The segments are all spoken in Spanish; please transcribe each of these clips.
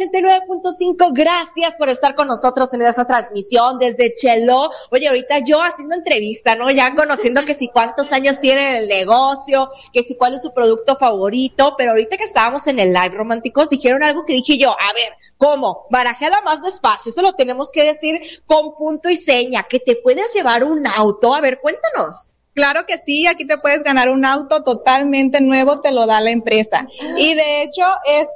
89.5, gracias por estar con nosotros en esta transmisión desde Cheló. Oye, ahorita yo haciendo entrevista, ¿no? Ya conociendo que si cuántos años tiene el negocio, que si cuál es su producto favorito, pero ahorita que estábamos en el live, románticos, dijeron algo que dije yo, a ver, ¿cómo? Barajala más despacio, eso lo tenemos que decir con punto y seña, que te puedes llevar un auto. A ver, cuéntanos. Claro que sí, aquí te puedes ganar un auto totalmente nuevo, te lo da la empresa. Y de hecho,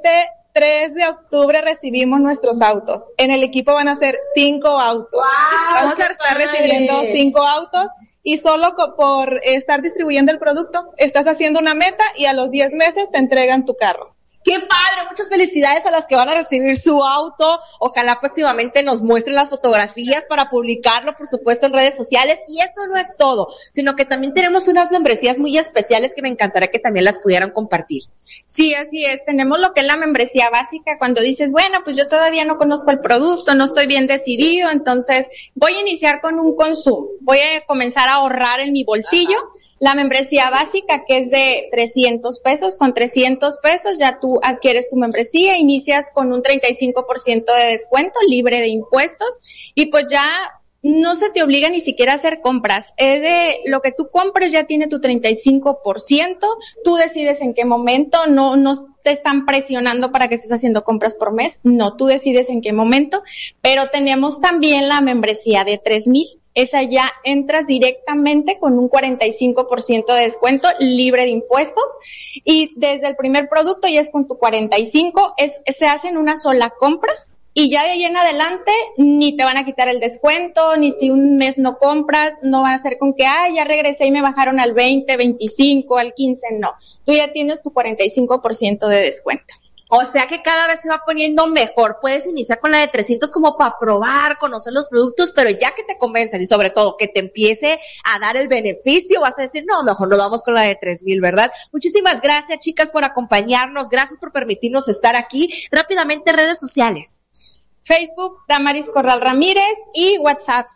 3 de octubre recibimos nuestros autos. En el equipo van a ser 5 autos. ¡Wow! Vamos a estar recibiendo 5 autos y solo por estar distribuyendo el producto, estás haciendo una meta y a los 10 meses te entregan tu carro. ¡Qué padre! Muchas felicidades a las que van a recibir su auto. Ojalá próximamente nos muestren las fotografías para publicarlo, por supuesto, en redes sociales. Y eso no es todo, sino que también tenemos unas membresías muy especiales que me encantaría que también las pudieran compartir. Sí, así es. Tenemos lo que es la membresía básica, cuando dices, bueno, pues yo todavía no conozco el producto, no estoy bien decidido, entonces voy a iniciar con un consumo. Voy a comenzar a ahorrar en mi bolsillo. Ajá. La membresía básica, que es de 300 pesos, con 300 pesos ya tú adquieres tu membresía, inicias con un 35% de descuento, libre de impuestos, y pues ya no se te obliga ni siquiera a hacer compras. Es de lo que tú compres ya tiene tu 35%, tú decides en qué momento, no te están presionando para que estés haciendo compras por mes, no, tú decides en qué momento, pero tenemos también la membresía de 3,000. Esa ya entras directamente con un 45% de descuento libre de impuestos y desde el primer producto ya es con tu 45, se hace en una sola compra y ya de ahí en adelante ni te van a quitar el descuento, ni si un mes no compras, no van a ser con que, ya regresé y me bajaron al 20, 25, al 15, no. Tú ya tienes tu 45% de descuento. O sea que cada vez se va poniendo mejor. Puedes iniciar con la de 300 como para probar, conocer los productos, pero ya que te convencen y sobre todo que te empiece a dar el beneficio, vas a decir, no, mejor nos vamos con la de 3,000, ¿verdad? Muchísimas gracias, chicas, por acompañarnos. Gracias por permitirnos estar aquí. Rápidamente, redes sociales. Facebook, Damaris Corral Ramírez y WhatsApp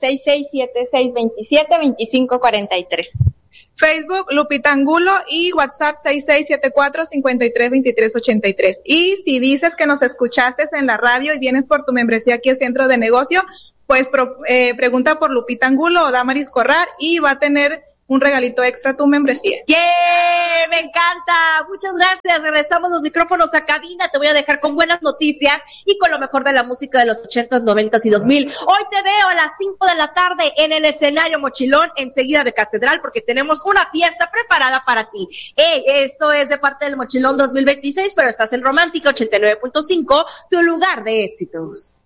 6676272543. Facebook, Lupita Angulo y WhatsApp 6674-532383. Y si dices que nos escuchaste en la radio y vienes por tu membresía aquí al Centro de Negocio, pues pregunta por Lupita Angulo o Damaris Corral y va a tener un regalito extra a tu membresía. ¡Yeah! ¡Me encanta! Muchas gracias. Regresamos los micrófonos a cabina. Te voy a dejar con buenas noticias y con lo mejor de la música de los 80s, 90s y 2000. Hoy te veo a las 5 de la tarde en el escenario Mochilón, enseguida de Catedral, porque tenemos una fiesta preparada para ti. Esto es de parte del Mochilón 2026, pero estás en Romántica 89.5, tu lugar de éxitos.